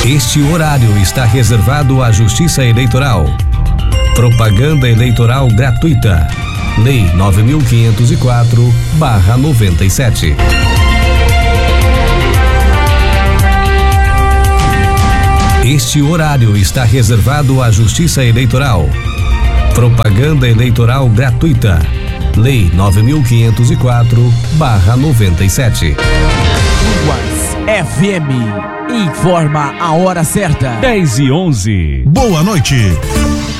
Este horário está reservado à Justiça Eleitoral. Propaganda eleitoral gratuita. Lei 9.504/97. Este horário está reservado à Justiça Eleitoral. Propaganda eleitoral gratuita. Lei 9.504/97. Ruas FM informa a hora certa. 10:11. Boa noite.